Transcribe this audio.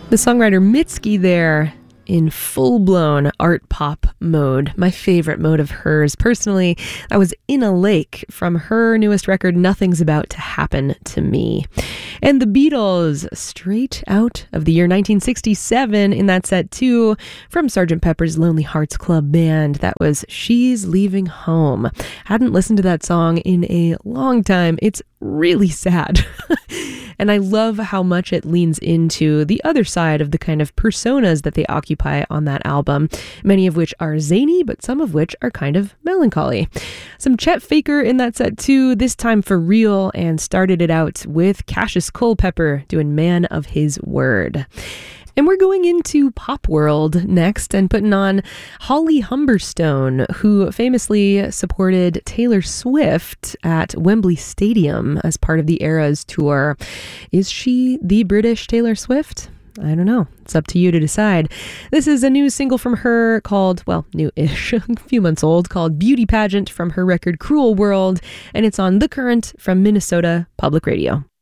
The songwriter Mitski there in full-blown art pop mode. My favorite mode of hers personally, that was In a Lake from her newest record, Nothing's About to Happen to Me. And the Beatles, straight out of the year 1967 in that set too, from Sgt. Pepper's Lonely Hearts Club Band. That was She's Leaving Home. Hadn't listened to that song in a long time. It's really sad. And I love how much it leans into the other side of the kind of personas that they occupy on that album, many of which are zany, but some of which are kind of melancholy. Some Chet Faker in that set too, this time for real, and started it out with Cassius Culpepper doing Man of His Word. And we're going into Pop World next and putting on Holly Humberstone, who famously supported Taylor Swift at Wembley Stadium as part of the Eras tour. Is she the British Taylor Swift? I don't know. It's up to you to decide. This is a new single from her called, well, new-ish, a few months old, called Beauty Pageant from her record Cruel World, and it's on The Current from Minnesota Public Radio.